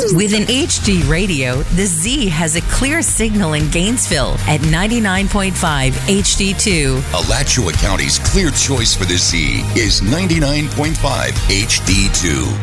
With an HD radio, the Z has a clear signal in Gainesville at 99.5 HD2. Alachua County's clear choice for the Z is 99.5 HD2.